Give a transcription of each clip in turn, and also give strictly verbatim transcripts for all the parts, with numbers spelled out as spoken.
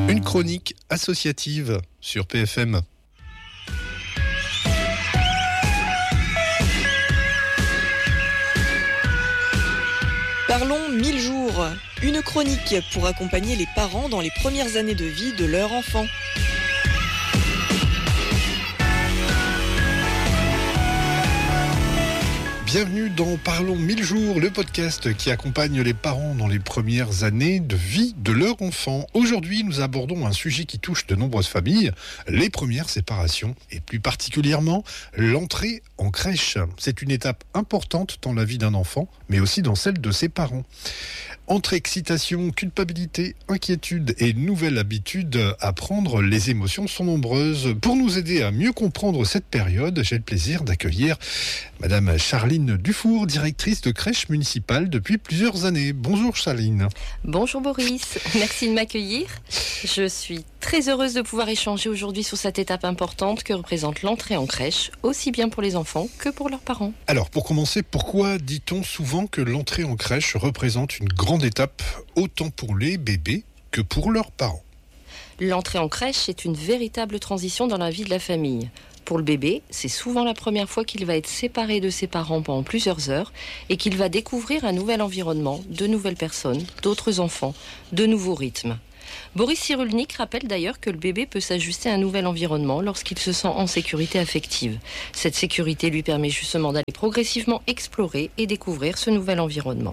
Une chronique associative sur P F M. Parlons mille jours, une chronique pour accompagner les parents dans les premières années de vie de leur enfant. Bienvenue dans Parlons mille jours, le podcast qui accompagne les parents dans les premières années de vie de leur enfant. Aujourd'hui, nous abordons un sujet qui touche de nombreuses familles, les premières séparations et plus particulièrement l'entrée en crèche. C'est une étape importante dans la vie d'un enfant, mais aussi dans celle de ses parents. Entre excitation, culpabilité, inquiétude et nouvelle habitude à prendre, les émotions sont nombreuses. Pour nous aider à mieux comprendre cette période, j'ai le plaisir d'accueillir Madame Charline Dufour, directrice de crèche municipale depuis plusieurs années. Bonjour Charline. Bonjour Boris, merci de m'accueillir. Je suis très heureuse de pouvoir échanger aujourd'hui sur cette étape importante que représente l'entrée en crèche, aussi bien pour les enfants que pour leurs parents. Alors pour commencer, pourquoi dit-on souvent que l'entrée en crèche représente une grande étape autant pour les bébés que pour leurs parents? L'entrée en crèche est une véritable transition dans la vie de la famille. Pour le bébé, c'est souvent la première fois qu'il va être séparé de ses parents pendant plusieurs heures et qu'il va découvrir un nouvel environnement, de nouvelles personnes, d'autres enfants, de nouveaux rythmes. Boris Cyrulnik rappelle d'ailleurs que le bébé peut s'ajuster à un nouvel environnement lorsqu'il se sent en sécurité affective. Cette sécurité lui permet justement d'aller progressivement explorer et découvrir ce nouvel environnement.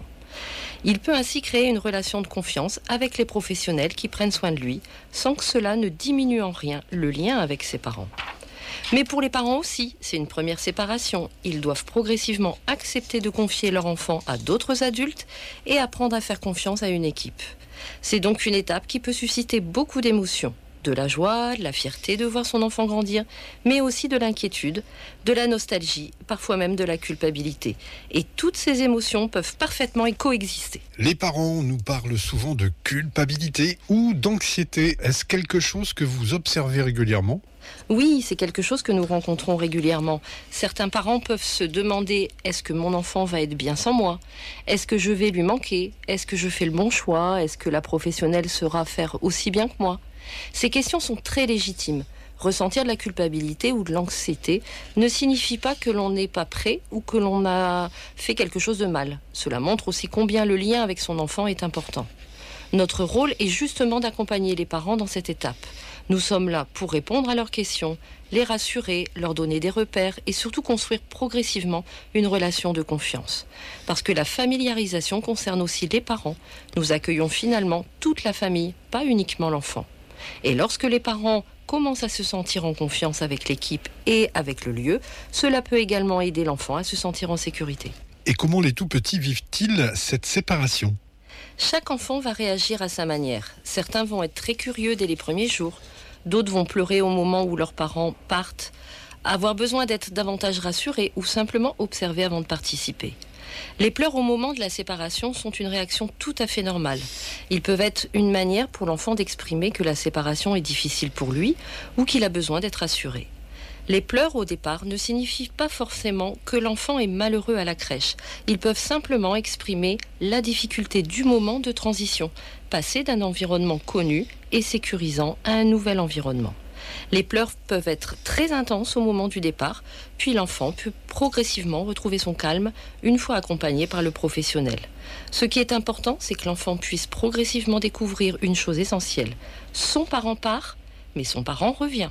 Il peut ainsi créer une relation de confiance avec les professionnels qui prennent soin de lui, sans que cela ne diminue en rien le lien avec ses parents. Mais pour les parents aussi, c'est une première séparation. Ils doivent progressivement accepter de confier leur enfant à d'autres adultes et apprendre à faire confiance à une équipe. C'est donc une étape qui peut susciter beaucoup d'émotions. De la joie, de la fierté de voir son enfant grandir, mais aussi de l'inquiétude, de la nostalgie, parfois même de la culpabilité. Et toutes ces émotions peuvent parfaitement y coexister. Les parents nous parlent souvent de culpabilité ou d'anxiété. Est-ce quelque chose que vous observez régulièrement ? Oui, c'est quelque chose que nous rencontrons régulièrement. Certains parents peuvent se demander « Est-ce que mon enfant va être bien sans moi ? Est-ce que je vais lui manquer ? Est-ce que je fais le bon choix ? Est-ce que la professionnelle saura faire aussi bien que moi ?» Ces questions sont très légitimes. Ressentir de la culpabilité ou de l'anxiété ne signifie pas que l'on n'est pas prêt ou que l'on a fait quelque chose de mal. Cela montre aussi combien le lien avec son enfant est important. Notre rôle est justement d'accompagner les parents dans cette étape. Nous sommes là pour répondre à leurs questions, les rassurer, leur donner des repères et surtout construire progressivement une relation de confiance. Parce que la familiarisation concerne aussi les parents. Nous accueillons finalement toute la famille, pas uniquement l'enfant. Et lorsque les parents commencent à se sentir en confiance avec l'équipe et avec le lieu, cela peut également aider l'enfant à se sentir en sécurité. Et comment les tout-petits vivent-ils cette séparation ? Chaque enfant va réagir à sa manière. Certains vont être très curieux dès les premiers jours. D'autres vont pleurer au moment où leurs parents partent, avoir besoin d'être davantage rassurés ou simplement observés avant de participer. Les pleurs au moment de la séparation sont une réaction tout à fait normale. Ils peuvent être une manière pour l'enfant d'exprimer que la séparation est difficile pour lui ou qu'il a besoin d'être rassuré. Les pleurs au départ ne signifient pas forcément que l'enfant est malheureux à la crèche. Ils peuvent simplement exprimer la difficulté du moment de transition, passer d'un environnement connu et sécurisant à un nouvel environnement. Les pleurs peuvent être très intenses au moment du départ, puis l'enfant peut progressivement retrouver son calme une fois accompagné par le professionnel. Ce qui est important, c'est que l'enfant puisse progressivement découvrir une chose essentielle. Son parent part, mais son parent revient.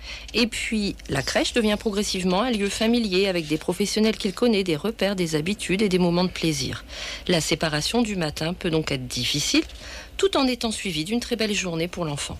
Et puis, la crèche devient progressivement un lieu familier avec des professionnels qu'il connaît, des repères, des habitudes et des moments de plaisir. La séparation du matin peut donc être difficile, tout en étant suivie d'une très belle journée pour l'enfant.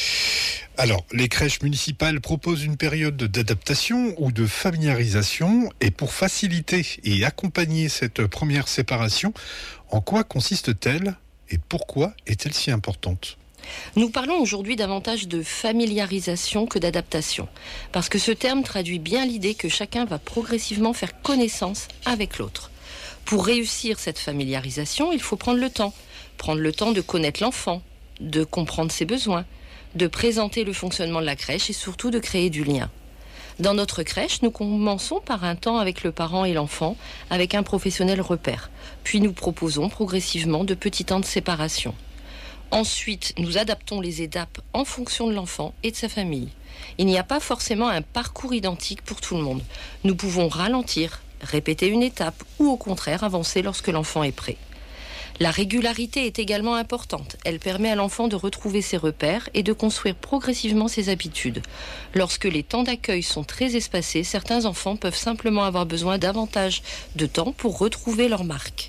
Alors, les crèches municipales proposent une période d'adaptation ou de familiarisation. Et pour faciliter et accompagner cette première séparation, en quoi consiste-t-elle et pourquoi est-elle si importante ? Nous parlons aujourd'hui davantage de familiarisation que d'adaptation, parce que ce terme traduit bien l'idée que chacun va progressivement faire connaissance avec l'autre. Pour réussir cette familiarisation, il faut prendre le temps, prendre le temps de connaître l'enfant, de comprendre ses besoins, de présenter le fonctionnement de la crèche et surtout de créer du lien. Dans notre crèche, nous commençons par un temps avec le parent et l'enfant, avec un professionnel repère. Puis nous proposons progressivement de petits temps de séparation. Ensuite, nous adaptons les étapes en fonction de l'enfant et de sa famille. Il n'y a pas forcément un parcours identique pour tout le monde. Nous pouvons ralentir, répéter une étape ou au contraire avancer lorsque l'enfant est prêt. La régularité est également importante. Elle permet à l'enfant de retrouver ses repères et de construire progressivement ses habitudes. Lorsque les temps d'accueil sont très espacés, certains enfants peuvent simplement avoir besoin davantage de temps pour retrouver leur marque.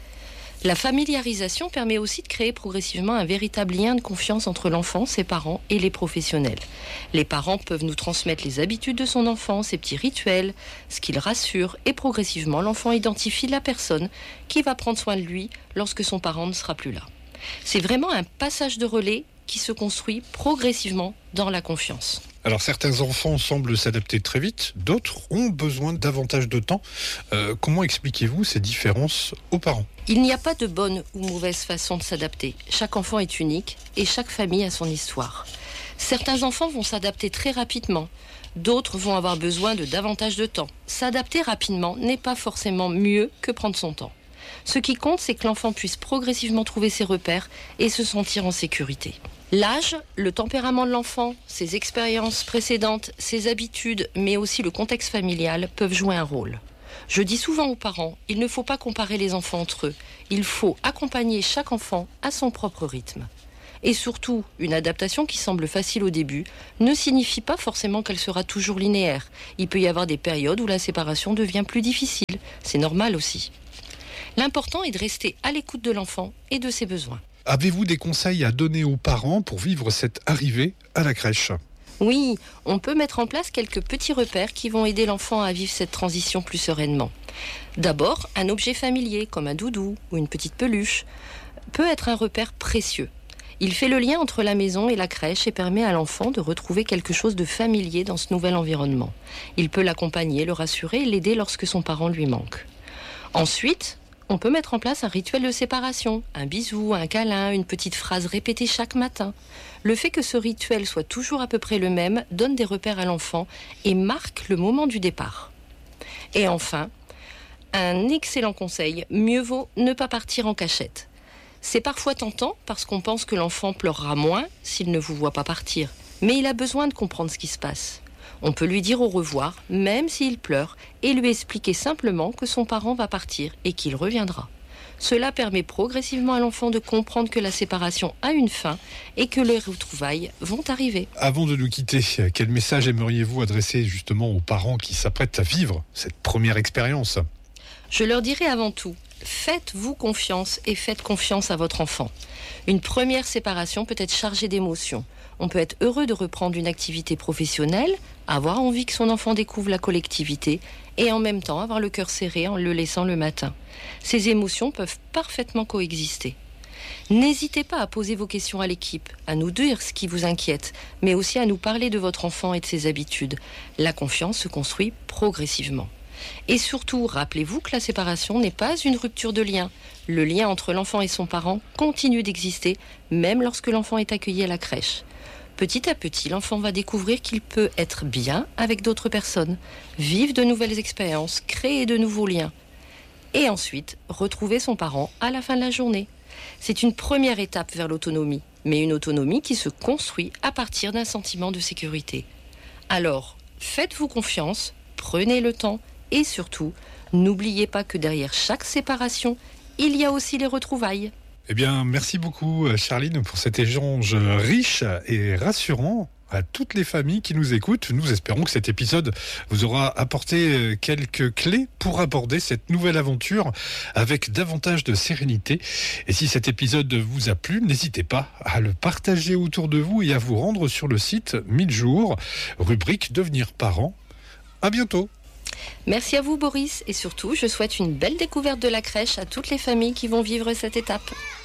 La familiarisation permet aussi de créer progressivement un véritable lien de confiance entre l'enfant, ses parents et les professionnels. Les parents peuvent nous transmettre les habitudes de son enfant, ses petits rituels, ce qui le rassure, et progressivement l'enfant identifie la personne qui va prendre soin de lui lorsque son parent ne sera plus là. C'est vraiment un passage de relais qui se construit progressivement dans la confiance. Alors certains enfants semblent s'adapter très vite, d'autres ont besoin davantage de temps. Euh, comment expliquez-vous ces différences aux parents ? Il n'y a pas de bonne ou mauvaise façon de s'adapter. Chaque enfant est unique et chaque famille a son histoire. Certains enfants vont s'adapter très rapidement, d'autres vont avoir besoin de davantage de temps. S'adapter rapidement n'est pas forcément mieux que prendre son temps. Ce qui compte, c'est que l'enfant puisse progressivement trouver ses repères et se sentir en sécurité. L'âge, le tempérament de l'enfant, ses expériences précédentes, ses habitudes, mais aussi le contexte familial peuvent jouer un rôle. Je dis souvent aux parents, il ne faut pas comparer les enfants entre eux. Il faut accompagner chaque enfant à son propre rythme. Et surtout, une adaptation qui semble facile au début ne signifie pas forcément qu'elle sera toujours linéaire. Il peut y avoir des périodes où la séparation devient plus difficile. C'est normal aussi. L'important est de rester à l'écoute de l'enfant et de ses besoins. Avez-vous des conseils à donner aux parents pour vivre cette arrivée à la crèche ? Oui, on peut mettre en place quelques petits repères qui vont aider l'enfant à vivre cette transition plus sereinement. D'abord, un objet familier comme un doudou ou une petite peluche peut être un repère précieux. Il fait le lien entre la maison et la crèche et permet à l'enfant de retrouver quelque chose de familier dans ce nouvel environnement. Il peut l'accompagner, le rassurer et l'aider lorsque son parent lui manque. Ensuite, on peut mettre en place un rituel de séparation, un bisou, un câlin, une petite phrase répétée chaque matin. Le fait que ce rituel soit toujours à peu près le même donne des repères à l'enfant et marque le moment du départ. Et enfin, un excellent conseil, mieux vaut ne pas partir en cachette. C'est parfois tentant parce qu'on pense que l'enfant pleurera moins s'il ne vous voit pas partir, mais il a besoin de comprendre ce qui se passe. On peut lui dire au revoir, même s'il pleure, et lui expliquer simplement que son parent va partir et qu'il reviendra. Cela permet progressivement à l'enfant de comprendre que la séparation a une fin et que les retrouvailles vont arriver. Avant de nous quitter, quel message aimeriez-vous adresser justement aux parents qui s'apprêtent à vivre cette première expérience ? Je leur dirai avant tout, faites-vous confiance et faites confiance à votre enfant. Une première séparation peut être chargée d'émotions. On peut être heureux de reprendre une activité professionnelle, avoir envie que son enfant découvre la collectivité et en même temps avoir le cœur serré en le laissant le matin. Ces émotions peuvent parfaitement coexister. N'hésitez pas à poser vos questions à l'équipe, à nous dire ce qui vous inquiète, mais aussi à nous parler de votre enfant et de ses habitudes. La confiance se construit progressivement. Et surtout, rappelez-vous que la séparation n'est pas une rupture de lien. Le lien entre l'enfant et son parent continue d'exister, même lorsque l'enfant est accueilli à la crèche. Petit à petit, l'enfant va découvrir qu'il peut être bien avec d'autres personnes, vivre de nouvelles expériences, créer de nouveaux liens. Et ensuite, retrouver son parent à la fin de la journée. C'est une première étape vers l'autonomie, mais une autonomie qui se construit à partir d'un sentiment de sécurité. Alors, faites-vous confiance, prenez le temps et surtout, n'oubliez pas que derrière chaque séparation, il y a aussi les retrouvailles. Eh bien, merci beaucoup Charline pour cet échange riche et rassurant à toutes les familles qui nous écoutent. Nous espérons que cet épisode vous aura apporté quelques clés pour aborder cette nouvelle aventure avec davantage de sérénité. Et si cet épisode vous a plu, n'hésitez pas à le partager autour de vous et à vous rendre sur le site mille jours, rubrique Devenir parent. À bientôt. Merci à vous Boris et surtout je souhaite une belle découverte de la crèche à toutes les familles qui vont vivre cette étape.